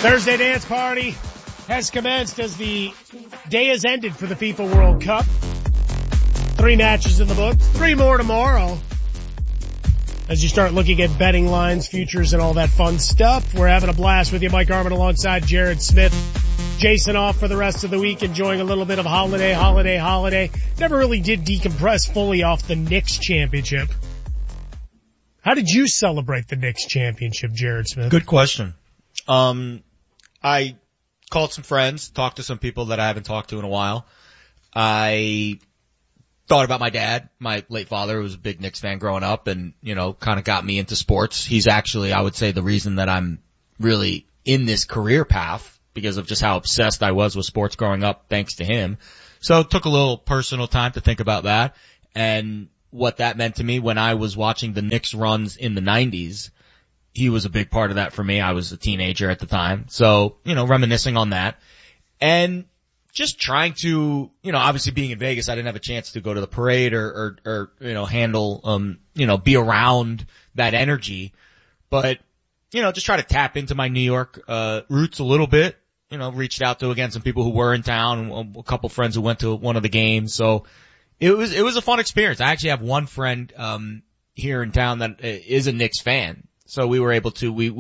Thursday dance party has commenced as the day has ended for the FIFA World Cup. 3 matches in the books, 3 more tomorrow. As you start looking at betting lines, futures, and all that fun stuff, we're having a blast with you. Mike Harmon alongside Jared Smith. Jason off for the rest of the week, enjoying a little bit of holiday. Never really did decompress fully off the Knicks championship. How did you celebrate the Knicks championship, Jared Smith? Good question. I called some friends, talked to some people that I haven't talked to in a while. I thought about my dad, my late father, who was a big Knicks fan growing up and, kind of got me into sports. He's actually, I would say, the reason that I'm really in this career path because of just how obsessed I was with sports growing up, thanks to him. So it took a little personal time to think about that and what that meant to me when I was watching the Knicks runs in the 90s. He was a big part of that for me. I was a teenager at the time. So, reminiscing on that and just trying to, obviously being in Vegas, I didn't have a chance to go to the parade or handle, be around that energy. But, just try to tap into my New York, roots a little bit, reached out to, again, some people who were in town, a couple friends who went to one of the games. So it was a fun experience. I actually have one friend, here in town that is a Knicks fan. So we were able to, we